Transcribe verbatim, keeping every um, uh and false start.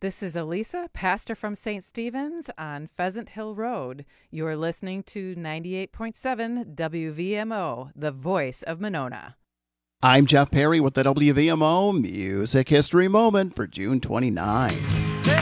This is Elisa, pastor from Saint Stephen's on Pheasant Hill Road. You're listening to ninety-eight point seven W V M O, the voice of Monona. I'm Jeff Perry with the W V M O Music History Moment for June twenty-ninth.